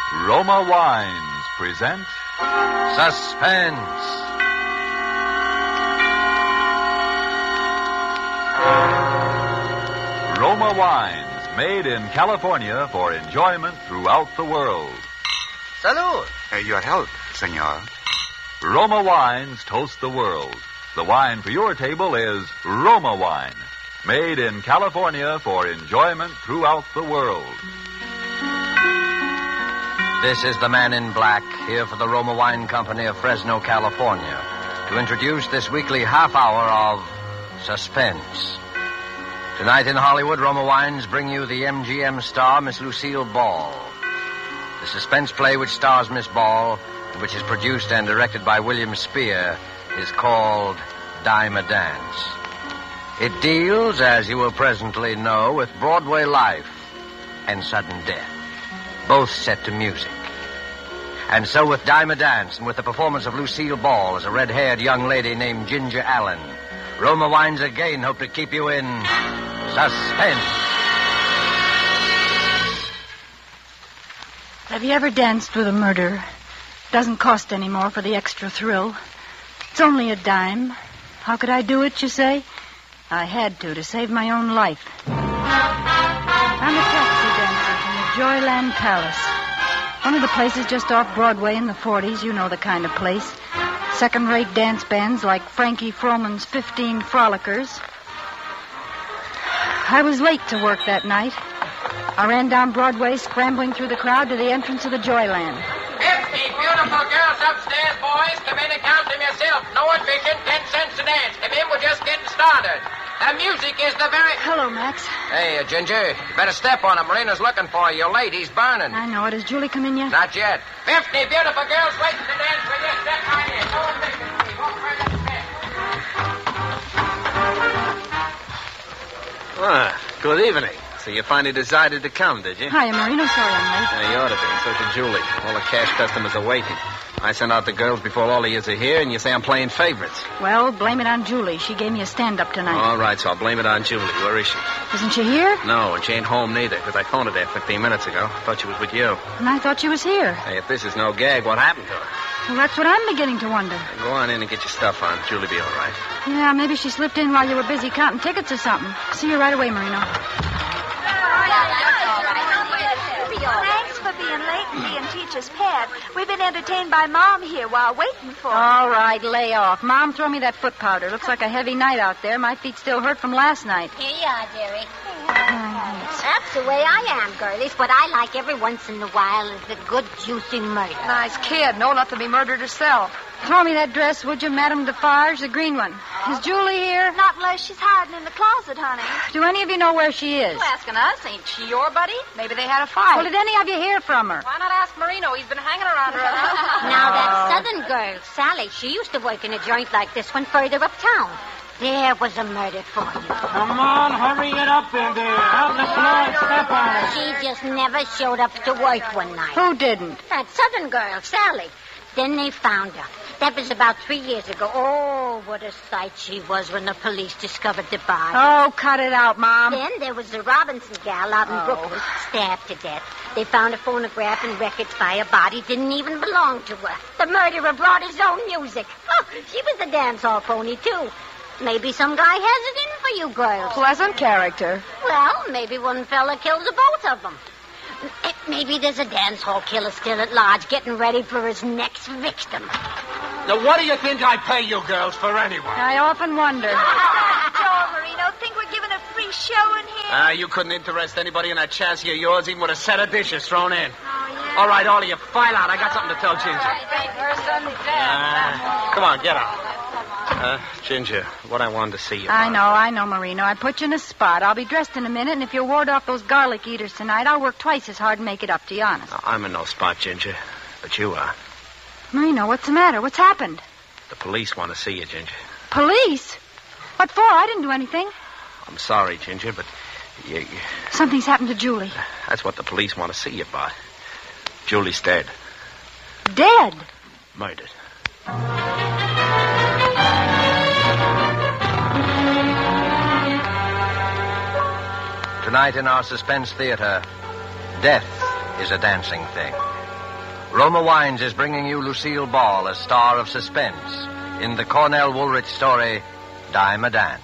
Roma Wines present Suspense. Roma Wines, made in California for enjoyment throughout the world. Salud. Your health, senor. Roma Wines toast the world. The wine for your table is Roma Wine, made in California for enjoyment throughout the world. This is the Man in Black, here for the Roma Wine Company of Fresno, California, to introduce this weekly half hour of Suspense. Tonight in Hollywood, Roma Wines bring you the MGM star, Miss Lucille Ball. The suspense play which stars Miss Ball, and which is produced and directed by William Spear, is called Dime a Dance. It deals, as you will presently know, with Broadway life and sudden death, both set to music. And so with Dime a Dance and with the performance of Lucille Ball as a red-haired young lady named Ginger Allen, Roma Wines again hope to keep you in suspense. Have you ever danced with a murderer? Doesn't cost any more for the extra thrill. It's only a dime. How could I do it, you say? I had to save my own life. I'm a taxi dancer from the Joyland Palace. One of the places just off Broadway in the 40s. You know the kind of place. Second-rate dance bands like Frankie Froman's 15 Frolickers. I was late to work that night. I ran down Broadway, scrambling through the crowd to the entrance of the Joyland. 50 beautiful girls upstairs, boys. Come in and count them yourself. No admission, 10 cents a dance. Come in, we're just getting started. The music is the very... Hello, Max. Hey, Ginger, you better step on him. Marina's looking for you. You're late. He's burning. I know it. Has Julie come in yet? Not yet. 50 beautiful girls waiting to dance with you. Step right in. No admission, please. Walk right up the stairs. Good evening. So you finally decided to come, did you? Hiya, Marino. Sorry I'm late. Yeah, you ought to be, and so should Julie. All the cash customers are waiting. I sent out the girls before all of yous are here, and you say I'm playing favorites. Well, blame it on Julie. She gave me a stand-up tonight. All right, so I'll blame it on Julie. Where is she? Isn't she here? No, and she ain't home neither, because I phoned her there 15 minutes ago. Thought she was with you. And I thought she was here. Hey, if this is no gag, what happened to her? Well, that's what I'm beginning to wonder. Go on in and get your stuff on. Julie'll be all right. Yeah, maybe she slipped in while you were busy counting tickets or something. See you right away, Marino. Thanks for being late and being teacher's pet. We've been entertained by Mom here while waiting for you. All right, lay off. Mom, throw me that foot powder. Looks like a heavy night out there. My feet still hurt from last night. Here you are, dearie. Thanks. That's the way I am, girlies. What I like every once in a while is a good, juicy murder. Nice kid. No enough to be murdered herself. Throw me that dress, would you, Madame Defarge, the green one. Is Julie here? Not unless she's hiding in the closet, honey. Do any of you know where she is? Asking us, ain't she your buddy? Maybe they had a fight. Well, did any of you hear from her? Why not ask Marino? He's been hanging around her. Now, that southern girl, Sally, she used to work in a joint like this one further uptown. There was a murder for you. Come on, hurry it up in there. Out on the floor and step on it. She just never showed up to work one night. Who didn't? That southern girl, Sally. Then they found her. That was about 3 years ago. Oh, what a sight she was when the police discovered the body. Oh, cut it out, Mom. Then there was the Robinson gal out in Brooklyn, stabbed to death. They found a phonograph and records by a body didn't even belong to her. The murderer brought his own music. Oh, she was a dance hall pony, too. Maybe some guy has it in for you girls. Pleasant character. Well, maybe one fella kills the both of them. Maybe there's a dance hall killer still at large getting ready for his next victim. Now, what do you think I pay you girls for anyway? I often wonder. Joe, Marino, think we're giving a free show in here? You couldn't interest anybody in that chassis of yours, even with a set of dishes thrown in. Oh, yeah? All right, all of you, file out. I got something to tell Ginger. Come on, get out. Ginger, what I wanted to see you about. I know, Marino. I put you in a spot. I'll be dressed in a minute, and if you'll ward off those garlic eaters tonight, I'll work twice as hard and make it up to you, honest. No, I'm in no spot, Ginger, but you are. Marino, what's the matter? What's happened? The police want to see you, Ginger. Police? What for? I didn't do anything. I'm sorry, Ginger, but you... Something's happened to Julie. That's what the police want to see you about. Julie's dead. Dead? Murdered. Tonight in our suspense theater, death is a dancing thing. Roma Wines is bringing you Lucille Ball, a star of suspense, in the Cornell Woolrich story, Dime a Dance.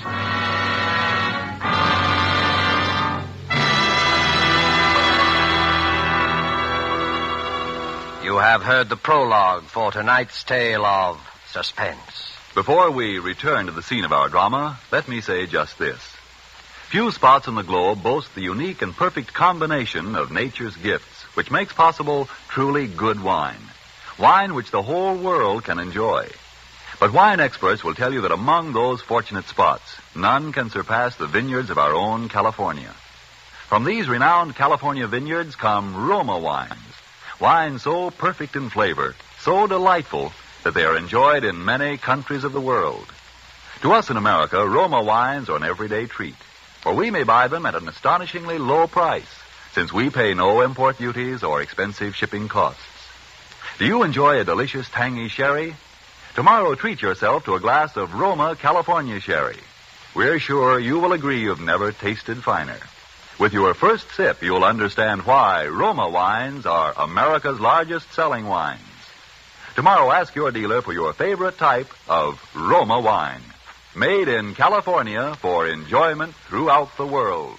You have heard the prologue for tonight's tale of suspense. Before we return to the scene of our drama, let me say just this. Few spots on the globe boast the unique and perfect combination of nature's gifts, which makes possible truly good wine. Wine which the whole world can enjoy. But wine experts will tell you that among those fortunate spots, none can surpass the vineyards of our own California. From these renowned California vineyards come Roma wines. Wines so perfect in flavor, so delightful, that they are enjoyed in many countries of the world. To us in America, Roma wines are an everyday treat, for we may buy them at an astonishingly low price, since we pay no import duties or expensive shipping costs. Do you enjoy a delicious tangy sherry? Tomorrow, treat yourself to a glass of Roma California sherry. We're sure you will agree you've never tasted finer. With your first sip, you'll understand why Roma wines are America's largest selling wines. Tomorrow, ask your dealer for your favorite type of Roma wine, made in California for enjoyment throughout the world.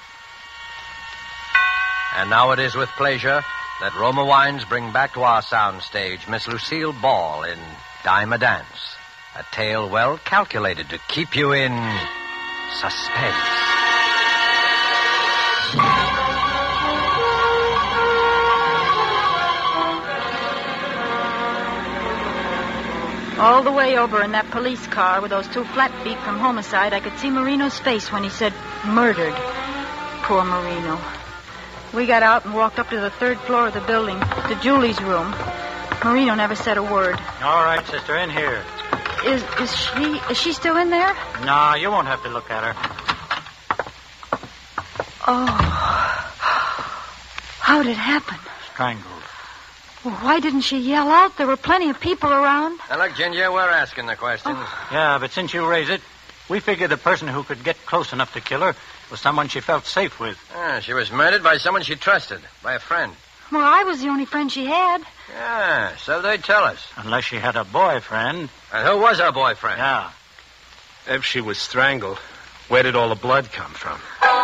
And now it is with pleasure that Roma Wines bring back to our soundstage Miss Lucille Ball in Dime a Dance, a tale well calculated to keep you in suspense. All the way over in that police car with those two flat feet from homicide, I could see Marino's face when he said murdered. Poor Marino. We got out and walked up to the third floor of the building, to Julie's room. Marino never said a word. All right, sister, in here. Is she still in there? No, you won't have to look at her. Oh. How'd it happen? Strangled. Well, why didn't she yell out? There were plenty of people around. Now, look, Ginger, we're asking the questions. Yeah, but since you raise it, we figured the person who could get close enough to kill her was someone she felt safe with. She was murdered by someone she trusted, by a friend. Well, I was the only friend she had. Yeah, so they tell us. Unless she had a boyfriend. And who was her boyfriend? Yeah. If she was strangled, where did all the blood come from?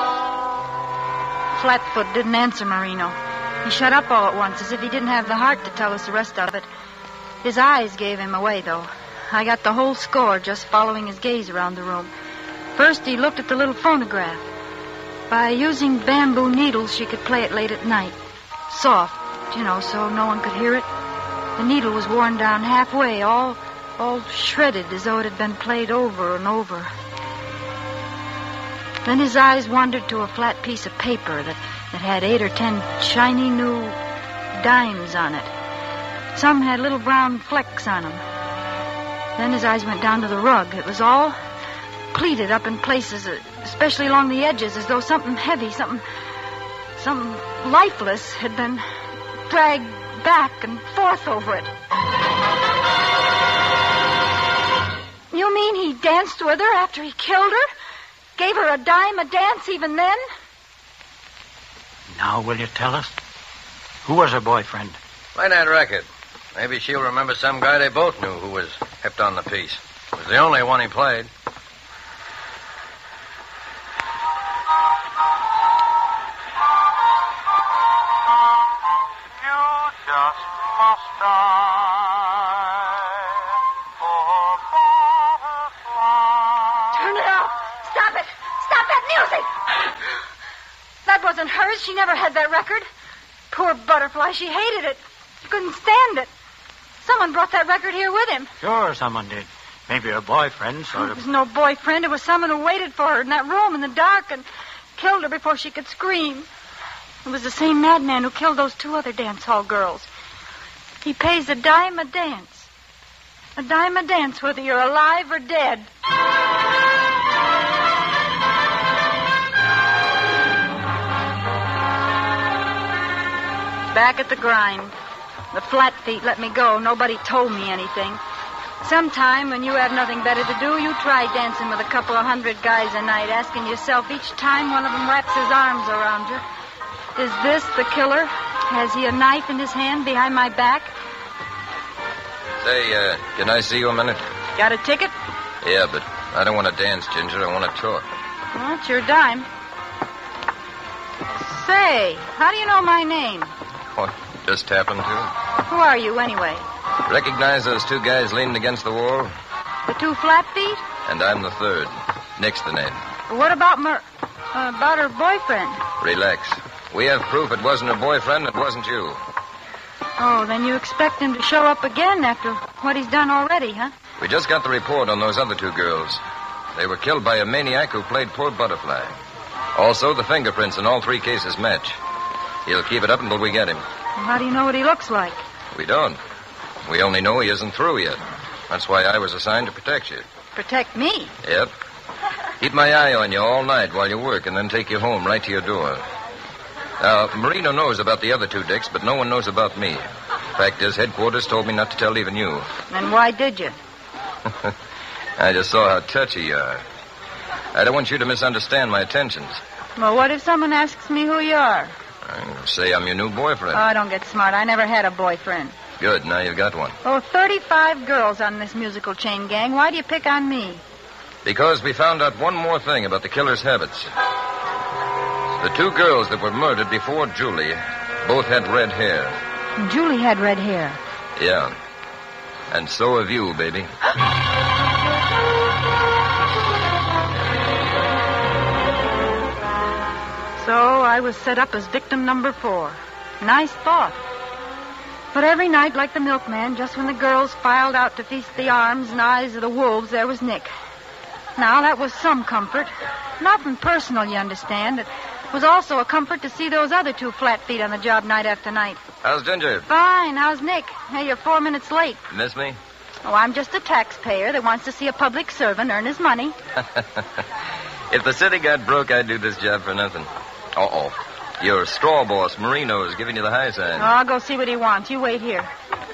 Flatfoot didn't answer Marino. He shut up all at once, as if he didn't have the heart to tell us the rest of it. His eyes gave him away, though. I got the whole score just following his gaze around the room. First, he looked at the little phonograph. By using bamboo needles, she could play it late at night. Soft, so no one could hear it. The needle was worn down halfway, all shredded as though it had been played over and over. Then his eyes wandered to a flat piece of paper that had 8 or 10 shiny new dimes on it. Some had little brown flecks on them. Then his eyes went down to the rug. It was all pleated up in places, especially along the edges, as though something heavy, something lifeless had been dragged back and forth over it. You mean he danced with her after he killed her? Gave her a dime a dance even then? Now, will you tell us? Who was her boyfriend? Play that record. Maybe she'll remember some guy they both knew who was hipped on the piece. It was the only one he played. You just must die for butterflies. Turn it off. Stop it. Stop that music. That wasn't hers. She never had that record. Poor Butterfly. She hated it. She couldn't stand it. Someone brought that record here with him. Sure, someone did. Maybe her boyfriend, sort It of. was no boyfriend. It was someone who waited for her in that room in the dark and killed her before she could scream. It was the same madman who killed those 2 other dance hall girls. He pays a dime a dance. A dime a dance whether you're alive or dead. Back at the grind. The flat feet let me go. Nobody told me anything. Sometime when you have nothing better to do, you try dancing with a couple of 100 guys a night, asking yourself each time one of them wraps his arms around you, is this the killer? Has he a knife in his hand behind my back? Say, can I see you a minute? Got a ticket? Yeah, but I don't want to dance, Ginger. I want to talk. Well, it's your dime. Say, how do you know my name? What, just happened to? Who are you, anyway? Recognize those two guys leaning against the wall? The two flat feet? And I'm the third. Nick's the name. What about about her boyfriend? Relax. We have proof it wasn't her boyfriend, it wasn't you. Oh, then you expect him to show up again after what he's done already, huh? We just got the report on those other two girls. They were killed by a maniac who played poor Butterfly. Also, the fingerprints in all three cases match. He'll keep it up until we get him. How do you know what he looks like? We don't. We only know he isn't through yet. That's why I was assigned to protect you. Protect me? Yep. Keep my eye on you all night while you work and then take you home right to your door. Now, Marino knows about the other two dicks, but no one knows about me. Fact is, headquarters told me not to tell even you. And why did you? I just saw how touchy you are. I don't want you to misunderstand my intentions. Well, what if someone asks me who you are? I'll say I'm your new boyfriend. Oh, don't get smart. I never had a boyfriend. Good, now you've got one. Oh, 35 girls on this musical chain gang. Why do you pick on me? Because we found out one more thing about the killer's habits. The two girls that were murdered before Julie both had red hair. Julie had red hair. Yeah. And so have you, baby. So I was set up as victim number 4. Nice thought. But every night, like the milkman, just when the girls filed out to feast the arms and eyes of the wolves, there was Nick. Now, that was some comfort. Nothing personal, you understand. It was also a comfort to see those other two flat feet on the job night after night. How's Ginger? Fine. How's Nick? Hey, you're 4 minutes late. Miss me? Oh, I'm just a taxpayer that wants to see a public servant earn his money. If the city got broke, I'd do this job for nothing. Uh-oh. Your straw boss, Marino, is giving you the high sign. Oh, I'll go see what he wants. You wait here.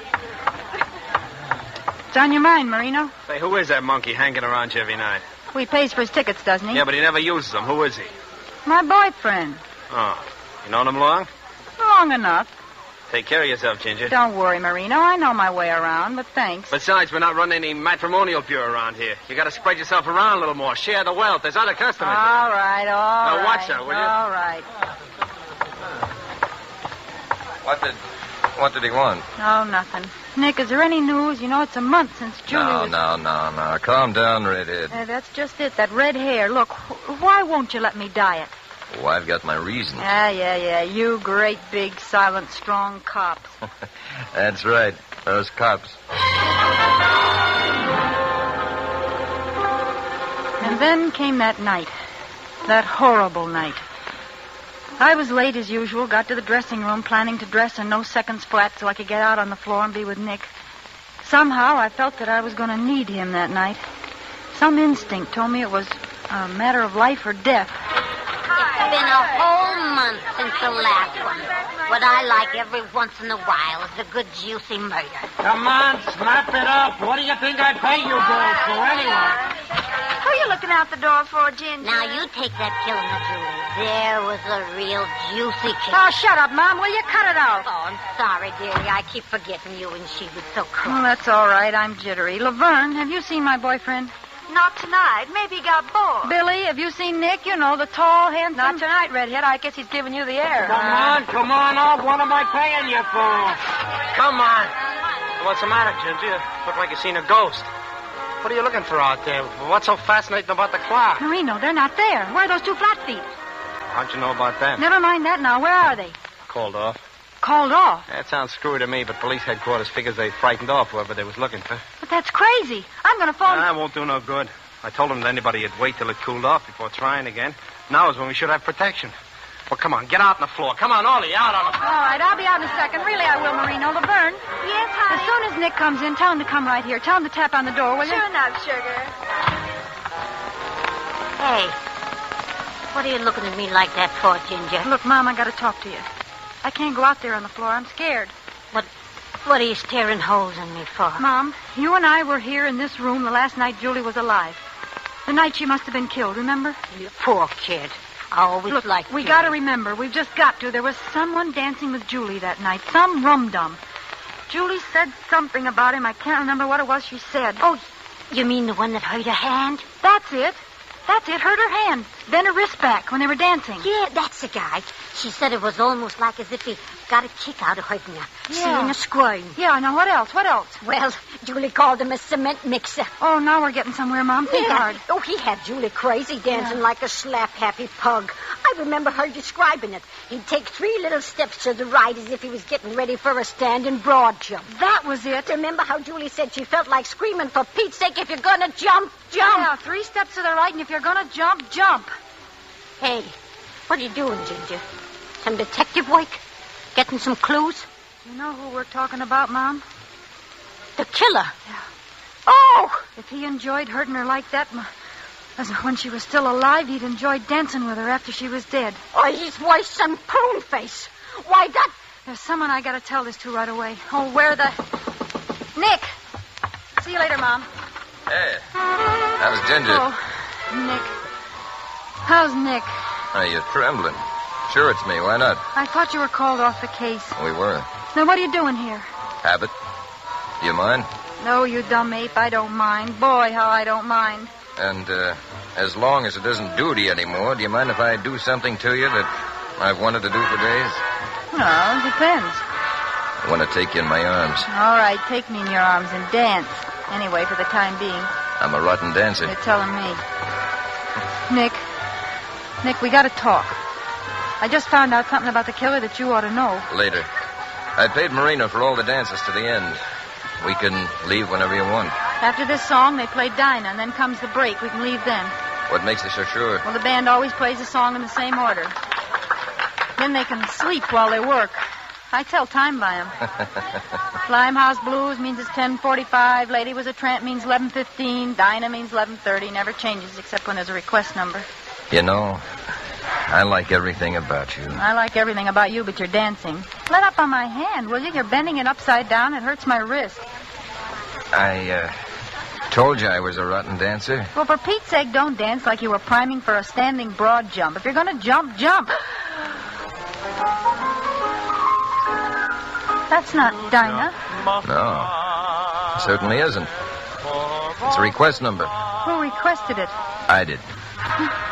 What's on your mind, Marino? Say, who is that monkey hanging around you every night? Well, he pays for his tickets, doesn't he? Yeah, but he never uses them. Who is he? My boyfriend. Oh. You known him long? Long enough. Take care of yourself, Ginger. Don't worry, Marino. I know my way around, but thanks. Besides, we're not running any matrimonial bureau around here. You got to spread yourself around a little more. Share the wealth. There's other customers. All right. Now, watch her, will you? All right. What did he want? Oh, nothing. Nick, is there any news? You know, it's a month since Julie was... No. Calm down, redhead. That's just it, that red hair. Look, why won't you let me dye it? Oh, I've got my reasons. Yeah. You great, big, silent, strong cops. That's right. Those cops. And then came that night. That horrible night. I was late as usual, got to the dressing room planning to dress in no seconds flat so I could get out on the floor and be with Nick. Somehow I felt that I was going to need him that night. Some instinct told me it was a matter of life or death. It's been a whole month since the last one. What I like every once in a while is a good juicy murder. Come on, snap it up. What do you think I pay you girls for anyway? Who are you looking out the door for, Ginger? Now, you take that killing of Julie. There was a real juicy kiss. Oh, shut up, Mom. Will you cut it out? Oh, I'm sorry, dearie. I keep forgetting you, and she was so cruel. Well, that's all right. I'm jittery. Laverne, have you seen my boyfriend? Not tonight. Maybe he got bored. Billy, have you seen Nick? You know, the tall, handsome... Not tonight, Redhead. I guess he's giving you the air. Come on up. What am I paying you for? Come on. What's the matter, Ginger? You look like you've seen a ghost. What are you looking for out there? What's so fascinating about the clock? Marino, they're not there. Where are those two flat feet? How'd you know about that? Never mind that now. Where are they? Called off. Called off? That sounds screwy to me, but police headquarters figures they frightened off whoever they was looking for. But that's crazy. I'm going to phone... That won't do no good. I told them that anybody would wait till it cooled off before trying again. Now is when we should have protection. Well, come on, get out on the floor. Come on, Ollie, out on the floor. All right, I'll be out in a second. Really, I will, Marino. Laverne. Yes, honey? As soon as Nick comes in, tell him to come right here. Tell him to tap on the door, will you? Sure enough, sugar. Hey, what are you looking at me like that for, Ginger? Look, Mom, I got to talk to you. I can't go out there on the floor. I'm scared. What are you staring holes in me for? Mom, you and I were here in this room the last night Julie was alive. The night she must have been killed, remember? You poor kid. I always Look, liked we Julie. got to remember. We've just got to. There was someone dancing with Julie that night. Some rum-dum. Julie said something about him. I can't remember what it was she said. Oh, you mean the one that hurt her hand? That's it. That's it. Hurt her hand. Then her wrist back when they were dancing. Yeah, that's the guy. She said it was almost like as if he got a kick out of hurting her. Yeah. Seeing her squirm. Yeah, now what else? What else? Well, Julie called him a cement mixer. Oh, now we're getting somewhere, Mom. Think hard. Oh, he had Julie crazy, dancing like a slap-happy pug. I remember her describing it. He'd take 3 little steps to the right as if he was getting ready for a standing broad jump. That was it. Remember how Julie said she felt like screaming, for Pete's sake, if you're gonna jump, jump. Yeah, 3 steps to the right, and if you're going to jump, jump. Hey, what are you doing, Ginger? Some detective work? Getting some clues? You know who we're talking about, Mom? The killer. Yeah. Oh! If he enjoyed hurting her like that, as when she was still alive, he'd enjoyed dancing with her after she was dead. Oh, he's worse than prune face. Why, that... There's someone I got to tell this to right away. Oh, where the... Nick! See you later, Mom. Hey, how's Ginger? Oh, Nick. How's Nick? Are you trembling? Sure, it's me. Why not? I thought you were called off the case. We were. Now, what are you doing here? Habit. Do you mind? No, you dumb ape. I don't mind. Boy, how I don't mind. And, as long as it isn't duty anymore, do you mind if I do something to you that I've wanted to do for days? Well, it depends. I want to take you in my arms. All right, take me in your arms and dance. Anyway, for the time being. I'm a rotten dancer. You're telling me. Nick, we got to talk. I just found out something about the killer that you ought to know. Later. I paid Marina for all the dances to the end. We can leave whenever you want. After this song, they play Dinah, and then comes the break. We can leave then. What makes you so sure? Well, the band always plays the song in the same order. Then they can sleep while they work. I tell time by them. Limehouse Blues means it's 10:45. Lady Was a Tramp means 11:15. Dinah means 11:30. Never changes except when there's a request number. You know, I like everything about you. I like everything about you, but you're dancing. Let up on my hand, will you? You're bending it upside down. It hurts my wrist. I told you I was a rotten dancer. Well, for Pete's sake, don't dance like you were priming for a standing broad jump. If you're going to jump, jump. That's not Dinah. No, it certainly isn't. It's a request number. Who requested it? I did.